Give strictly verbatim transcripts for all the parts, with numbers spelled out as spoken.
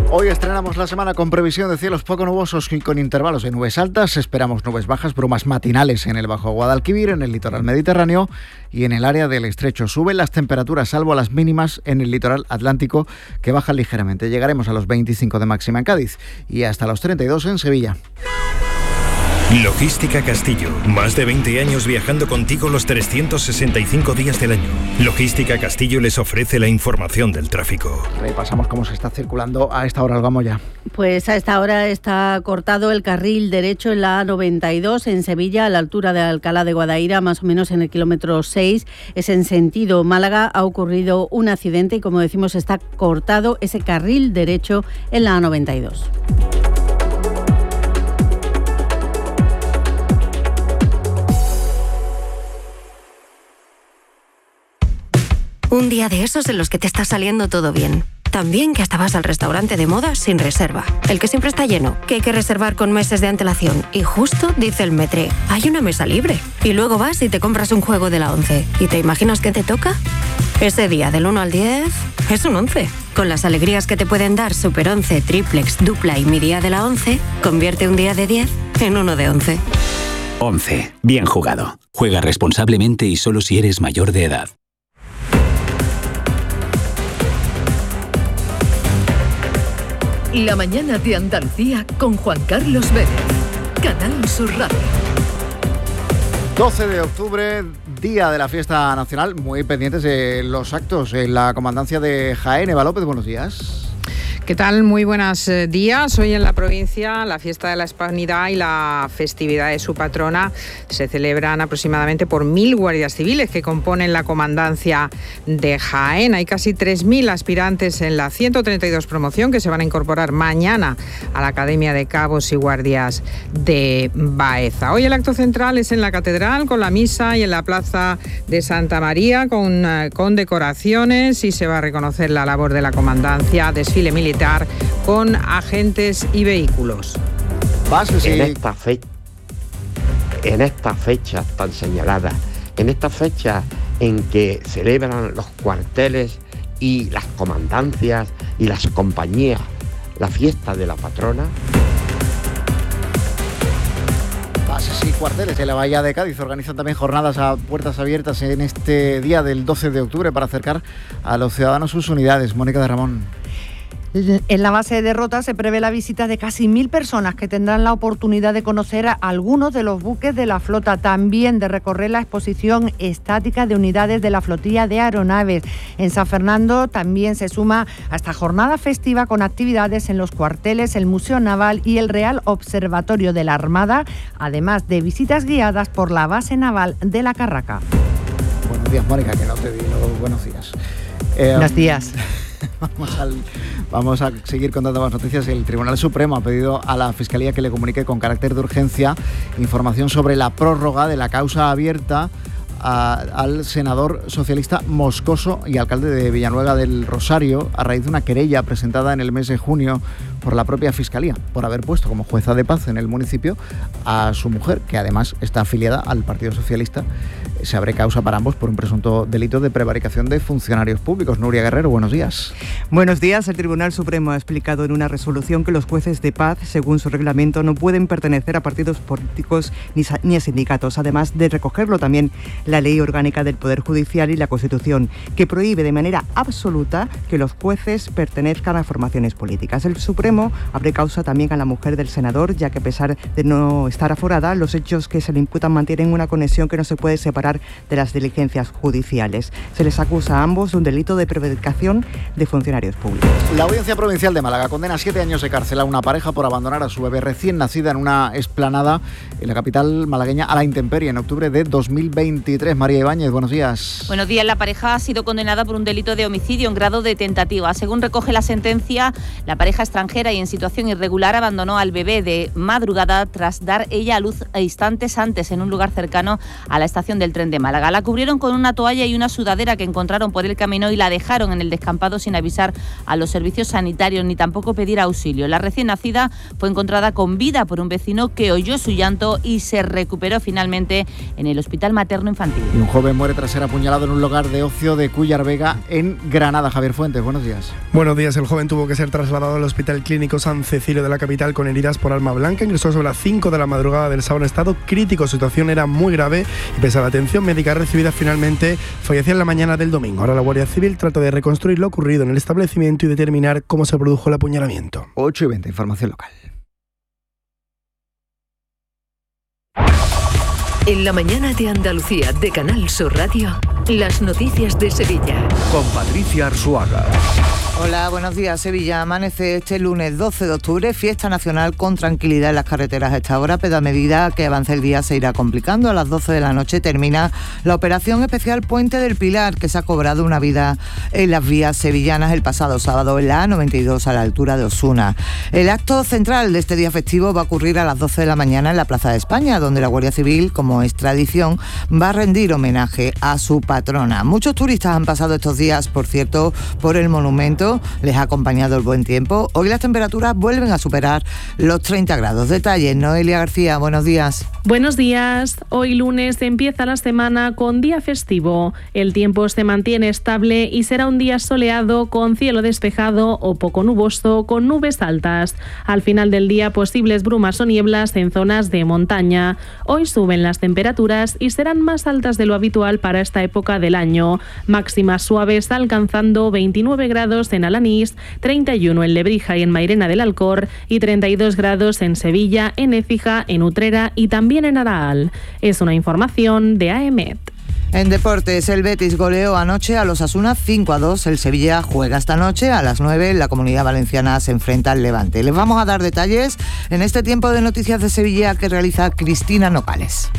Hoy estrenamos la semana con previsión de cielos poco nubosos y con intervalos de nubes altas. Esperamos nubes bajas, brumas matinales en el Bajo Guadalquivir, en el litoral mediterráneo y en el área del estrecho. Suben las temperaturas, salvo las mínimas en el litoral atlántico, que bajan ligeramente. Llegaremos a los veinticinco de máxima en Cádiz y hasta los treinta y dos en Sevilla. Logística Castillo. Más de veinte años viajando contigo los trescientos sesenta y cinco días del año. Logística Castillo les ofrece la información del tráfico. Repasamos cómo se está circulando a esta hora, Olga Moya. Pues a esta hora está cortado el carril derecho en la A noventa y dos en Sevilla, a la altura de Alcalá de Guadaira, más o menos en el kilómetro seis. Es en sentido Málaga. Ha ocurrido un accidente y, como decimos, está cortado ese carril derecho en la A noventa y dos. Un día de esos en los que te está saliendo todo bien. También que hasta vas al restaurante de moda sin reserva. El que siempre está lleno, que hay que reservar con meses de antelación. Y justo dice el Metre, hay una mesa libre. Y luego vas y te compras un juego de la once. ¿Y te imaginas qué te toca? Ese día del uno al diez es un once. Con las alegrías que te pueden dar Super once, Triplex, Dupla y Mi Día de la once, convierte un día de diez en uno de once. once. Bien jugado. Juega responsablemente y solo si eres mayor de edad. La mañana de Andalucía con Juan Carlos Vélez. Canal Sur Radio. doce de octubre, día de la fiesta nacional. Muy pendientes de los actos en la comandancia de Jaén. Eva López, buenos días. ¿Qué tal? Muy buenos días. Hoy en la provincia, la fiesta de la Hispanidad y la festividad de su patrona se celebran aproximadamente por mil guardias civiles que componen la comandancia de Jaén. Hay casi tres mil aspirantes en la ciento treinta y dos promoción que se van a incorporar mañana a la Academia de Cabos y Guardias de Baeza. Hoy el acto central es en la Catedral con la misa y en la Plaza de Santa María con, con decoraciones, y se va a reconocer la labor de la comandancia, desfile militar con agentes y vehículos. Vas, sí. En esta fecha, en estas fechas tan señaladas, en estas fechas en que celebran los cuarteles y las comandancias y las compañías la fiesta de la patrona. Bases y cuarteles de la Bahía de Cádiz organizan también jornadas a puertas abiertas en este día del doce de octubre para acercar a los ciudadanos sus unidades. Mónica de Ramón. En la base de Rota se prevé la visita de casi mil personas que tendrán la oportunidad de conocer a algunos de los buques de la flota, también de recorrer la exposición estática de unidades de la flotilla de aeronaves. En San Fernando también se suma a esta jornada festiva con actividades en los cuarteles, el Museo Naval y el Real Observatorio de la Armada, además de visitas guiadas por la base naval de La Carraca. Buenos días, Mónica, que no te digo buenos días. Eh, buenos días. Vamos, al, vamos a seguir contando más noticias. El Tribunal Supremo ha pedido a la Fiscalía que le comunique con carácter de urgencia información sobre la prórroga de la causa abierta a, al senador socialista Moscoso y alcalde de Villanueva del Rosario a raíz de una querella presentada en el mes de junio por la propia Fiscalía por haber puesto como jueza de paz en el municipio a su mujer, que además está afiliada al Partido Socialista. Se abre causa para ambos por un presunto delito de prevaricación de funcionarios públicos. Nuria Guerrero, buenos días. Buenos días. El Tribunal Supremo ha explicado en una resolución que los jueces de paz, según su reglamento, no pueden pertenecer a partidos políticos ni a sindicatos, además de recogerlo también la Ley Orgánica del Poder Judicial y la Constitución, que prohíbe de manera absoluta que los jueces pertenezcan a formaciones políticas. El Supremo abre causa también a la mujer del senador, ya que a pesar de no estar aforada, los hechos que se le imputan mantienen una conexión que no se puede separar de las diligencias judiciales. Se les acusa a ambos de un delito de prevaricación de funcionarios públicos. La Audiencia Provincial de Málaga condena a siete años de cárcel a una pareja por abandonar a su bebé recién nacida en una explanada en la capital malagueña a la intemperie en octubre de dos mil veintitrés. María Ibáñez, buenos días. Buenos días. La pareja ha sido condenada por un delito de homicidio en grado de tentativa. Según recoge la sentencia, la pareja extranjera y en situación irregular abandonó al bebé de madrugada tras dar ella a luz instantes antes en un lugar cercano a la estación del tren tren de Málaga. La cubrieron con una toalla y una sudadera que encontraron por el camino y la dejaron en el descampado sin avisar a los servicios sanitarios ni tampoco pedir auxilio. La recién nacida fue encontrada con vida por un vecino que oyó su llanto y se recuperó finalmente en el Hospital Materno Infantil. Y un joven muere tras ser apuñalado en un lugar de ocio de Cúllar Vega, en Granada. Javier Fuentes, buenos días. Buenos días. El joven tuvo que ser trasladado al Hospital Clínico San Cecilio de la capital con heridas por arma blanca. Ingresó sobre las cinco de la madrugada del sábado en estado crítico. Su situación era muy grave y pese a la atención médica recibida, finalmente falleció en la mañana del domingo. Ahora la Guardia Civil trata de reconstruir lo ocurrido en el establecimiento y determinar cómo se produjo el apuñalamiento. ocho y veinte, información local. En la mañana de Andalucía de Canal Sur Radio, las noticias de Sevilla. Con Patricia Arzuaga. Hola, buenos días. Sevilla amanece este lunes doce de octubre, fiesta nacional con tranquilidad en las carreteras a esta hora, pero a medida que avance el día se irá complicando. A las doce de la noche termina la operación especial Puente del Pilar, que se ha cobrado una vida en las vías sevillanas el pasado sábado en la A noventa y dos a la altura de Osuna. El acto central de este día festivo va a ocurrir a las doce de la mañana en la Plaza de España, donde la Guardia Civil, como es tradición, va a rendir homenaje a su patrona. Muchos turistas han pasado estos días, por cierto, por el monumento. Les ha acompañado el buen tiempo. Hoy las temperaturas vuelven a superar los treinta grados. Detalles, Noelia García, buenos días. Buenos días. Hoy lunes empieza la semana con día festivo. El tiempo se mantiene estable y será un día soleado con cielo despejado o poco nuboso con nubes altas. Al final del día posibles brumas o nieblas en zonas de montaña. Hoy suben las temperaturas y serán más altas de lo habitual para esta época del año. Máximas suaves alcanzando veintinueve grados en Alanís, treinta y uno en Lebrija y en Mairena del Alcor y treinta y dos grados en Sevilla, en Écija, en Utrera y también en Araal. Es una información de A E M E T. En deportes, el Betis goleó anoche a los Osasuna cinco a dos. El Sevilla juega esta noche a las nueve. La Comunidad Valenciana se enfrenta al Levante. Les vamos a dar detalles en este tiempo de noticias de Sevilla que realiza Cristina Nocales.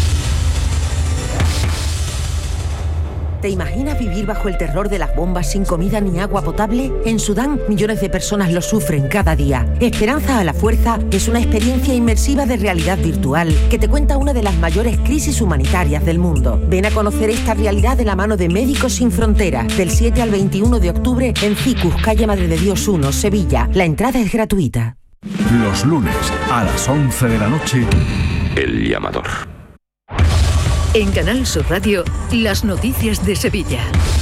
¿Te imaginas vivir bajo el terror de las bombas sin comida ni agua potable? En Sudán, millones de personas lo sufren cada día. Esperanza a la Fuerza es una experiencia inmersiva de realidad virtual que te cuenta una de las mayores crisis humanitarias del mundo. Ven a conocer esta realidad de la mano de Médicos Sin Fronteras, del siete al veintiuno de octubre en Ficus, calle Madre de Dios uno, Sevilla. La entrada es gratuita. Los lunes a las once de la noche, El Llamador. En Canal Sur Radio, las noticias de Sevilla.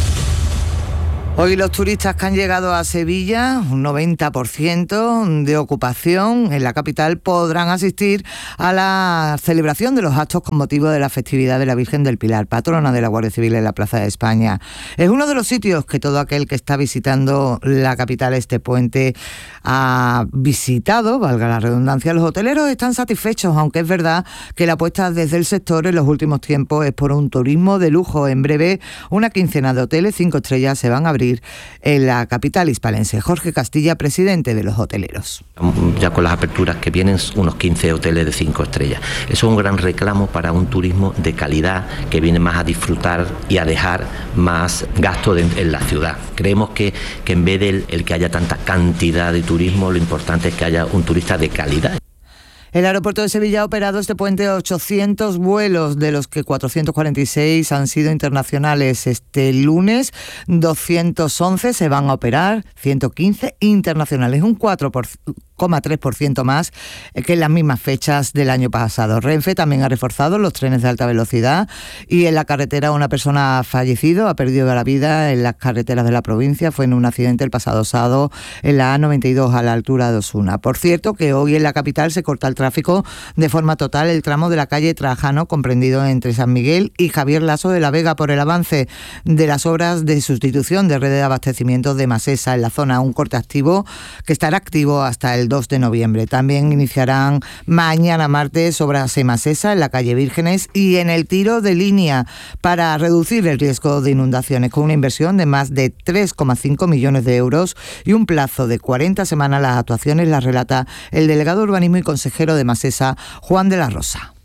Hoy los turistas que han llegado a Sevilla, un noventa por ciento de ocupación en la capital, podrán asistir a la celebración de los actos con motivo de la festividad de la Virgen del Pilar, patrona de la Guardia Civil en la Plaza de España. Es uno de los sitios que todo aquel que está visitando la capital este puente ha visitado, valga la redundancia. Los hoteleros están satisfechos, aunque es verdad que la apuesta desde el sector en los últimos tiempos es por un turismo de lujo. En breve, una quincena de hoteles cinco estrellas se van a abrir en la capital hispalense. Jorge Castilla, presidente de los hoteleros. Ya con las aperturas que vienen, unos quince hoteles de cinco estrellas. Eso es un gran reclamo para un turismo de calidad que viene más a disfrutar y a dejar más gasto de, en la ciudad. Creemos que, que en vez de el, el que haya tanta cantidad de turismo, lo importante es que haya un turista de calidad. El aeropuerto de Sevilla ha operado este puente ochocientos vuelos, de los que cuatrocientos cuarenta y seis han sido internacionales. Este lunes, doscientos once se van a operar, ciento quince internacionales, un cuatro coma tres por ciento más que en las mismas fechas del año pasado. Renfe también ha reforzado los trenes de alta velocidad y en la carretera una persona ha fallecido, ha perdido la vida en las carreteras de la provincia. Fue en un accidente el pasado sábado en la A noventa y dos a la altura de Osuna. Por cierto, que hoy en la capital se corta el tráfico de forma total el tramo de la calle Trajano, comprendido entre San Miguel y Javier Laso de la Vega, por el avance de las obras de sustitución de red de abastecimiento de Masesa en la zona. Un corte activo que estará activo hasta el dos de noviembre. También iniciarán mañana martes obras en Masesa, en la calle Vírgenes y en el tiro de línea para reducir el riesgo de inundaciones, con una inversión de más de tres coma cinco millones de euros y un plazo de cuarenta semanas. Las actuaciones las relata el delegado de urbanismo y consejero de Masesa, Juan de la Rosa.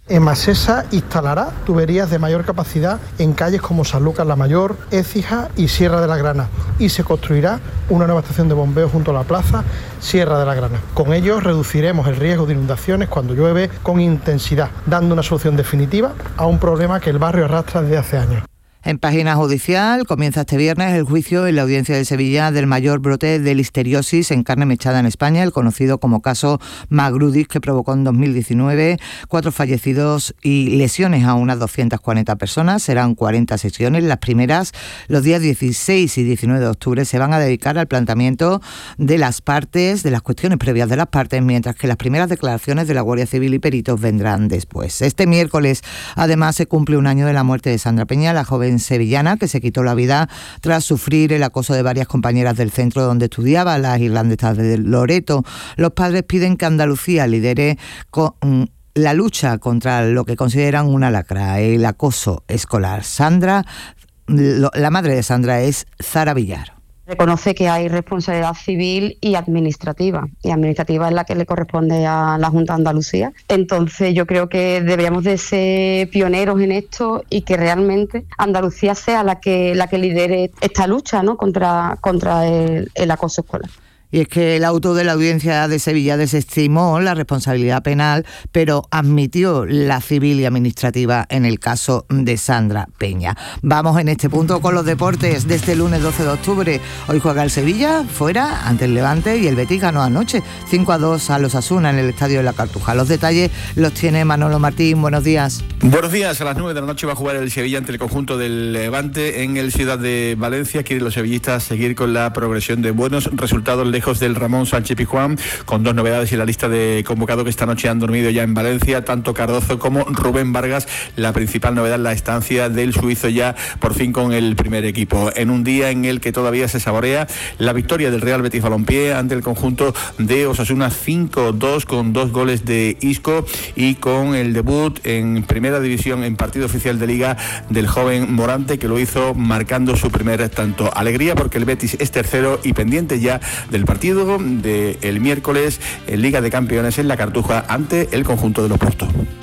Emasesa instalará tuberías de mayor capacidad en calles como San Lucas la Mayor, Écija y Sierra de la Grana, y se construirá una nueva estación de bombeo junto a la plaza Sierra de la Grana. Con ello reduciremos el riesgo de inundaciones cuando llueve con intensidad, dando una solución definitiva a un problema que el barrio arrastra desde hace años. En página judicial comienza este viernes el juicio en la Audiencia de Sevilla del mayor brote de listeriosis en carne mechada en España, el conocido como caso Magrudis, que provocó en dos mil diecinueve cuatro fallecidos y lesiones a unas doscientas cuarenta personas. Serán cuarenta sesiones. Las primeras, los días dieciséis y diecinueve de octubre, se van a dedicar al planteamiento de las partes, de las cuestiones previas de las partes, mientras que las primeras declaraciones de la Guardia Civil y peritos vendrán después. Este miércoles, además, se cumple un año de la muerte de Sandra Peña, la joven sevillana que se quitó la vida tras sufrir el acoso de varias compañeras del centro donde estudiaba, las irlandesas de Loreto. Los padres piden que Andalucía lidere con la lucha contra lo que consideran una lacra, el acoso escolar. Sandra, la madre de Sandra es Zara Villar. Reconoce que hay responsabilidad civil y administrativa, y administrativa es la que le corresponde a la Junta de Andalucía. Entonces yo creo que deberíamos de ser pioneros en esto y que realmente Andalucía sea la que la que lidere esta lucha, ¿no?, contra, contra el, el acoso escolar. Y es que el auto de la Audiencia de Sevilla desestimó la responsabilidad penal, pero admitió la civil y administrativa en el caso de Sandra Peña. Vamos en este punto con los deportes de este lunes doce de octubre. Hoy juega el Sevilla fuera ante el Levante y el Betis ganó anoche cinco a dos a los Osasuna en el Estadio de la Cartuja. Los detalles los tiene Manolo Martín. Buenos días. Buenos días. A las nueve de la noche va a jugar el Sevilla ante el conjunto del Levante en el Ciudad de Valencia. Quieren los sevillistas seguir con la progresión de buenos resultados lejos del Ramón Sánchez Pizjuán, con dos novedades en la lista de convocados que esta noche han dormido ya en Valencia, tanto Cardozo como Rubén Vargas. La principal novedad es la estancia del suizo ya por fin con el primer equipo, en un día en el que todavía se saborea la victoria del Real Betis Balompié ante el conjunto de Osasuna cinco dos, con dos goles de Isco y con el debut en primera división en partido oficial de Liga del joven Morante, que lo hizo marcando su primer tanto. Alegría porque el Betis es tercero y pendiente ya del partido del miércoles en Liga de Campeones en la Cartuja ante el conjunto de los Postos.